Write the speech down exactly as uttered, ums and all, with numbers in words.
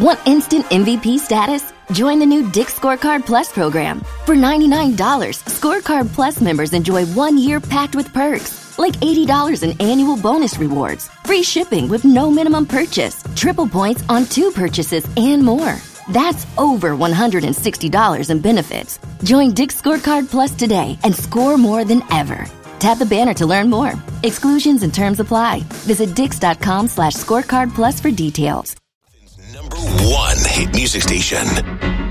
Want instant M V P status? Join the new Dick's Scorecard Plus program. For ninety-nine dollars, Scorecard Plus members enjoy one year packed with perks, like eighty dollars in annual bonus rewards, free shipping with no minimum purchase, triple points on two purchases, and more. That's over one hundred sixty dollars in benefits. Join Dick's Scorecard Plus today and score more than ever. Tap the banner to learn more. Exclusions and terms apply. Visit dix.com slash scorecard plus for details. Number one hit music station.